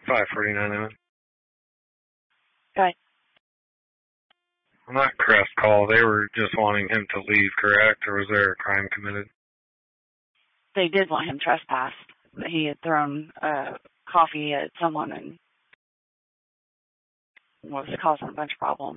549. Okay. On that Crest call, they were just wanting him to leave, correct? Or was there a crime committed? They did want him trespassed. He had thrown coffee at someone and was causing a bunch of problems.